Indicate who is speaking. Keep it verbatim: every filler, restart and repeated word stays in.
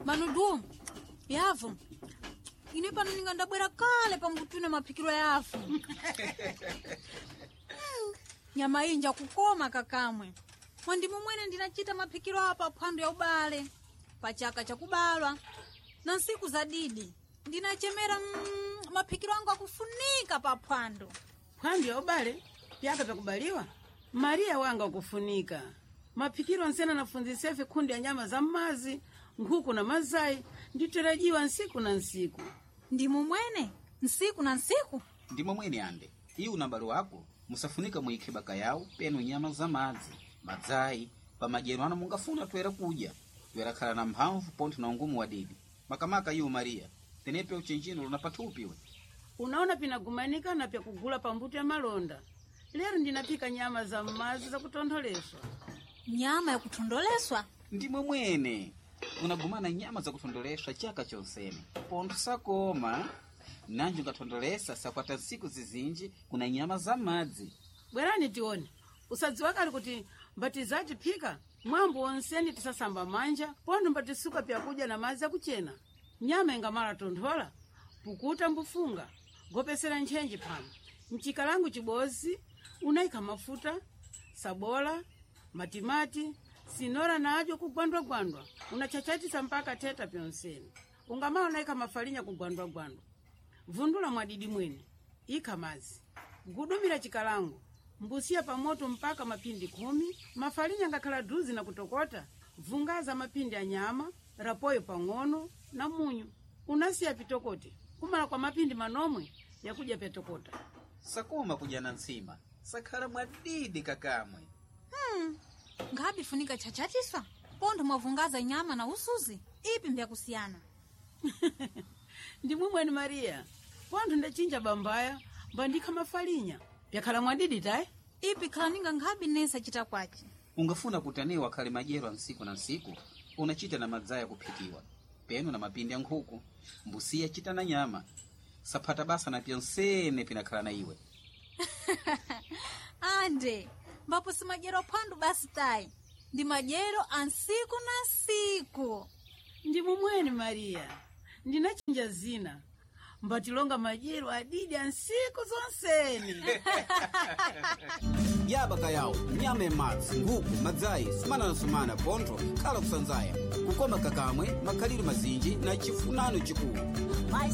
Speaker 1: Manudu, yavu. Ine pano ninga ndabwera kale pambutune mapikiro yavu. mm. Nyama inja kukoma kakamwe. Mwandi mumwene ndinachita mapikiro hapa phwando ya ubale. Pachaka cha kubalwa. Na siku za didi. Ndinachemera mm, mapikiro yangu akufunika pa phwando.
Speaker 2: Phwando ya ubale? Pyaka pya kubaliwa? Maria wanga ukufunika. Mapikiro nsena nafunzise vikundi ya nyama za mazi, nkuku na mazai, nditarajiwa nsiku na nsiku.
Speaker 1: Ndimo mwene? Nsiku na nsiku?
Speaker 3: Ndimo mwene ande. Iyi unambalo wako, musafunika muikibaka yao, penu nyama za mazi, mazai, pa majenu wana mungafuna tuwera kuja. Tuwera kala na mhamvu ponti na ungumu wa didi. Makamaka yu Maria, tenepe uchenjino lunapatupiwe.
Speaker 2: Unaona pinagumanika na pya kugula pambuto ya malonda. Lero ndinapika nyama za mazi za kutondoleswa.
Speaker 1: Nyama ya kutondoleswa?
Speaker 3: Ndimo mwene. Unagumana nyama za kutondoleswa chaka chonsene. Pontu sakoma. Nanju ngatondolesa sakwata siku zizinji kuna nyama za mazi.
Speaker 2: Bwerani tione. Usadzi wakali kuti mbatizaji pika. Mwambu onseni tisasamba manja. Pondu mbatisuka pya kuja na mazi ya kuchena. Nyama inga mara tondola. Pukuta mbufunga. Gopesera nchenji pano. Mchikalangu chibozi. Unaika mafuta. Sabola. Matimati. Sinora na ajo kugwandwa gwandwa. Unachachatisa mpaka teta pionseni. Ungamaa unaika mafalinya kugwandwa gwandwa. Vundula mwadidi mwene. Ika mazi. Gudumira chikalangu. Mbusia pamoto mpaka mapindi kumi. Mafalinya ngakala duzi na kutokota. Vungaza mapindi ya nyama. Rapoyo pangono na munyu. Unasia pitokote. Kumala kwa mapindi manomwe ya kuja petokota.
Speaker 3: Sakoma kujana nsima. Sakara mwadidi kakamwe.
Speaker 1: Hmm. Ngabi funika chachatiswa? Pondo mwavungaza nyama na usuzi. Ipi mbya kusiana?
Speaker 2: Ndimu mwene Maria. Pondo ndachinja bambaya. Bandika mafalinya. Yakala mwadidi tae?
Speaker 1: Ipi kalaninga ngabi nesa chita kwachi.
Speaker 3: Ungafuna kutanewa kale majero nsiku na nsiku. Unachita na mazaya kupikiwa. Penu na mapindi ya nkuku. Mbusia chita na nyama. Sapata basa na pionsene pinakala na iwe.
Speaker 1: Ande. Mbapo si majero pandu basi tai. Ndi majero ansiku na siku.
Speaker 2: Ndimu mwene Maria. Ndinachinja zina. Mbatilonga majero adidi ansiku zonseni.
Speaker 4: Yabaka yao, nyame matsi, nguku, mazai, sumana na sumana, ponto, kala kusanzaya. Kukoma kakamwe, makaliri mazinji, na chifunano chikuu.